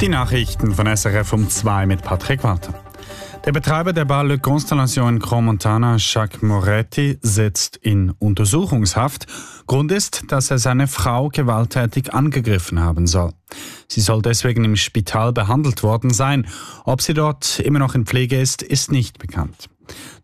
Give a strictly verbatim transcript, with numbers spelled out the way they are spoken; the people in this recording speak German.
Die Nachrichten von S R F um zwei mit Patrick Walter. Der Betreiber der Bar Le Constellation in Crans-Montana, Jacques Moretti, sitzt in Untersuchungshaft. Grund ist, dass er seine Frau gewalttätig angegriffen haben soll. Sie soll deswegen im Spital behandelt worden sein. Ob sie dort immer noch in Pflege ist, ist nicht bekannt.